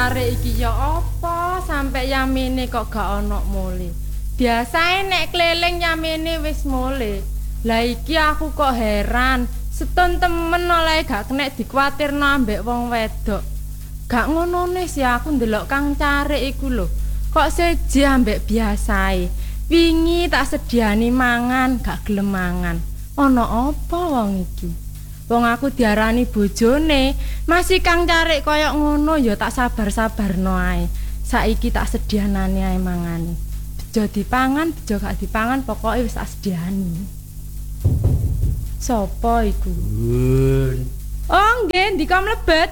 Carik iki ya apa sampe Yamine kok gak ono mule. Biasae nek keliling Yamine wis mule. Lah iki aku kok heran, seton temen oleh gak kena dikuatirno ambek wong wedok. Gak ngonone sih aku ndelok Kang Carik iku lho. Kok seje ambek biasae. Wingi tak sediani mangan, gak gelem mangan. Ono apa wong iki? Wong aku diarani bojone, masih Kang Carik koyok ngono ya tak sabar-sabarno ae. Saiki tak sedianane ae mangane. Bejo dipangan, bejo gak dipangan, pokoke wis tak sediani. Sopo iku? Bun. Oh, nggih, ndika mlebet.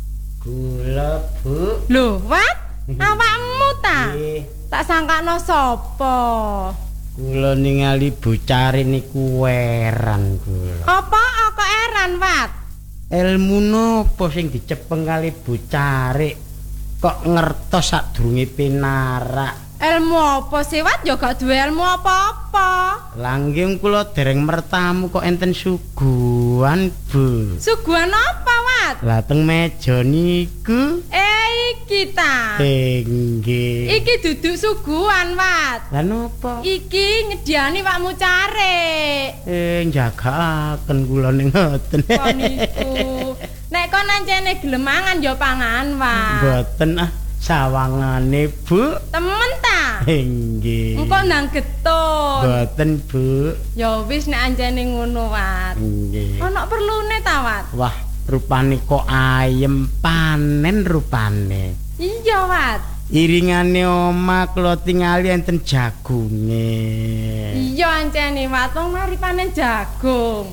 Kula, Bu. Lho, wat? Awakmu ta? Nggih. Tak sangkano sapa? Kula ningali Bu Carik niku weran kula. Apa kok eran, wat? Ilmu nopo sing dicepeng kali Bu Carik? Kok ngertos sadurunge pinarak? Ilmu apa sih, wat? Ya gak duwe ilmu apa-apa. Langgeng kula dereng mertamu kok enten suguhan, Bu. Suguhan apa, wat? Lah teng meja niku. Iki ta. Nggih. Iki duduk suguhan, wat. Lah napa? Iki nyediani wakmu Carik. Njagaaken kula ning ngoten. Kon niku. Nek kon ancene gelem mangan ya pangan, wat. Mboten sawangane, Bu. Temen ta? Nggih. Engko nang getun. Mboten, Bu. Ya wis nek ancene ngono, wat. Nggih. Ana perlune ta, wat? Wah, rupane kok ayem panen rupane. Iya, wat. Iringane omah kula tingali enten jagunge. Iya ancene, wat. Wong mari panen jagung.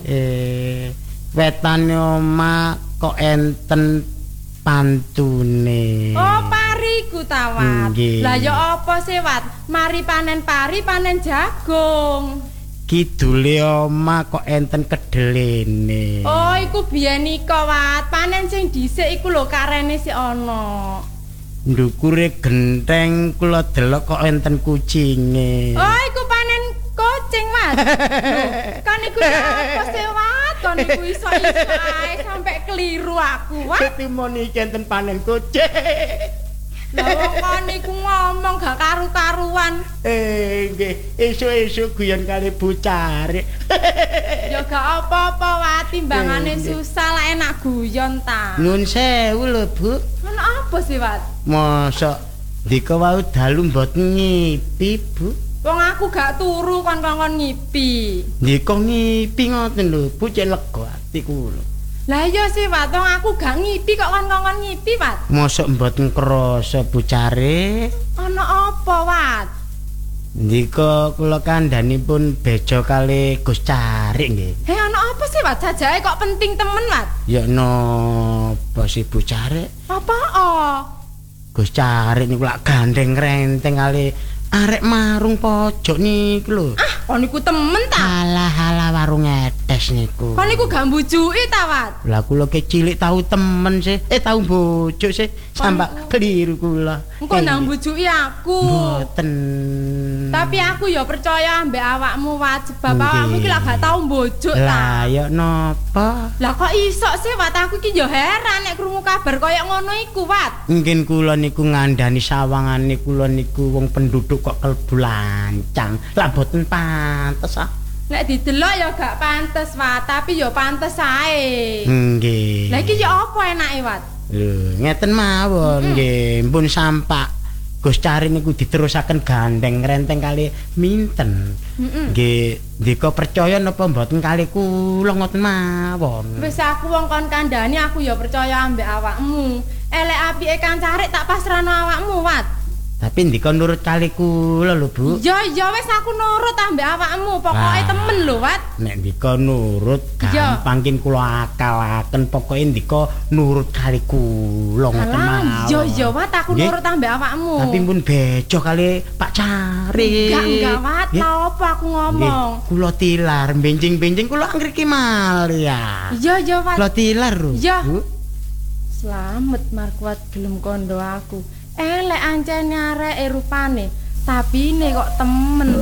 Wetane omah kok enten pantune. Oh, pariku ta, wat. Nggih. Lah ya apa sih, wat? Mari panen pari, panen jagung. Kidule omah kok enten kedelene. Oh, iku biyen ika, wat. Panen sing dhisik iku lho karene sik ana. Ndukure genteng kula delok kok enten kucinge. Oh, iku panen kucing, wat. Loh, kan iku apa sih, wat? Kan iku iso-iso ae sampe keliru aku, wat. Timoni iki enten panen kucing. Lah wong kon niku ngomong gak karu-karuan. Nggih, esuk-esuk guyon kali Bu Carik. Ya gak apa-apa, wat. Timbangane susah lah enak guyon ta. Nyun sewu lho, Bu. Ono apa sih, wat? Mosok ndika wau dalu mboten ngipi, Bu. Wong aku gak turu kon ngipi. Ndika ngipi ngoten lho, Bu, cek lega ati kula. Lah iya sih, wat. Wong aku gak ngipi kok kon ngipi, wat. Mosok mboten krasa Bu Carik. Ono apa, wat? Ndika kula kandhanipun bejo kali Gus Carik nggih. Ono apa sih, wat? Jajake kok penting temen, wat? Ya napa sih Bu Carik? Apa? Gus Carik niku lak gandeng renteng kali arek marung pojok niku lho. Ah, kon niku temen ta? Alah warung etes niku. Kon niku gak mbujuki ta, wat? Lah kula ke cilik tau temen sih, tau bojo sih, sampak keliru kula. Engko nang mbujuki aku. Mboten. Tapi aku ya percaya ambek awakmu, wat, sebab awakmu iki lak gak tau mbojuk ta. Lah ya napa? Lah kok iso sih, wat? Aku iki ya heran nek krungu kabar koyo ngono iku, wat. Mungkin kula niku ngandani sawangane kula niku wong penduduk kok kelbu lancang. Lah mboten pantes ah. Nek didelok ya gak pantes, wat, tapi ya pantes ae. Nggih. Lah iki ya apa enake, wat? Lho, ngeten mawon nggih, mpun sampak Gus Carik niku diterusaken gandeng renteng kali minten. Nggih, ndika percaya napa mboten kali kula ngoten mawon. Wis aku wong kon kandhani aku ya percaya ambek awakmu. Elek apike Kang Carik tak pasrahno awakmu, wat. Tapi ndika nurut kali kula lho, Bu. Ya wis aku nurut ambek awakmu, pokoke temen lho, wat. Nek ndika nurut gampang kin kula akalaken, pokoke ndika nurut kali kula ngoten mawon. Ya wat aku nurut ambek awakmu. Tapi pun bejo kali Pak Carik. Enggak wat, lha apa aku ngomong. Kula tilar benjing-benjing kula angriki mali ya. Iya wat. Kula tilar lho. Iya. Bu. Slamet markuat gelem kondo aku. Elek ancene areke rupane, tapi ne kok temen.